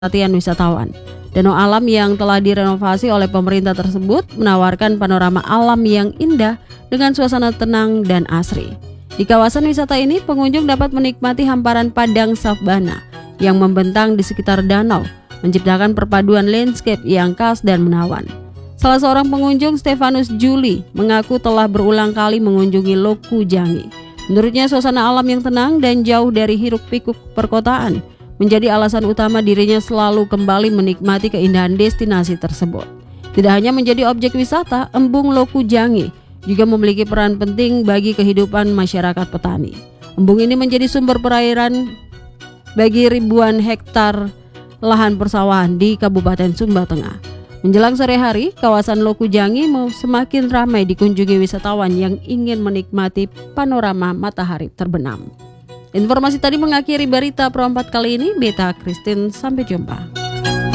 perhatian wisatawan. Danau alam yang telah direnovasi oleh pemerintah tersebut menawarkan panorama alam yang indah dengan suasana tenang dan asri. Di kawasan wisata ini, pengunjung dapat menikmati hamparan padang savana yang membentang di sekitar danau, menciptakan perpaduan landscape yang khas dan menawan. Salah seorang pengunjung, Stefanus Juli, mengaku telah berulang kali mengunjungi Loku Jangi. Menurutnya, suasana alam yang tenang dan jauh dari hiruk-pikuk perkotaan menjadi alasan utama dirinya selalu kembali menikmati keindahan destinasi tersebut. Tidak hanya menjadi objek wisata, Embung Loku Jangi juga memiliki peran penting bagi kehidupan masyarakat petani. Embung ini menjadi sumber perairan bagi ribuan hektar lahan persawahan di Kabupaten Sumba Tengah. Menjelang sore hari, kawasan Loku Jangi semakin ramai dikunjungi wisatawan yang ingin menikmati panorama matahari terbenam. Informasi tadi mengakhiri berita Pro 4 kali ini. Beta Christine, sampai jumpa.